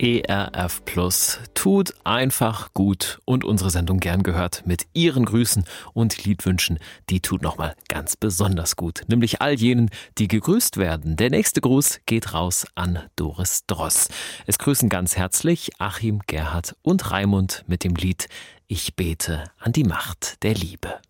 ERF Plus tut einfach gut und unsere Sendung gern gehört mit Ihren Grüßen und Liedwünschen, die tut nochmal ganz besonders gut, nämlich all jenen, die gegrüßt werden. Der nächste Gruß geht raus an Doris Dross. Es grüßen ganz herzlich Achim, Gerhard und Raimund mit dem Lied Ich bete an die Macht der Liebe.